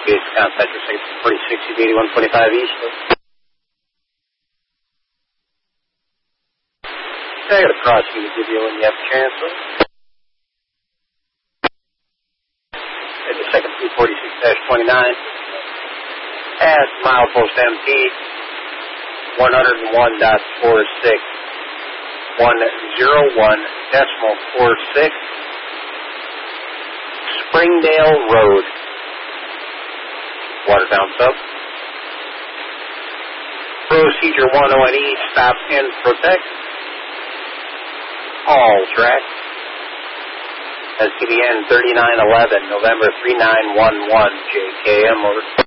Investigate contact your 4660 to 8125 East. I got a cross you to give you when you have a chance. At the second 346-29. Past milepost MT 101.46. 101.46. Springdale Road. Watertown sub. Procedure 10 ONE, stop and protect. All track. SCDN 3911, November 3911, JKM, over.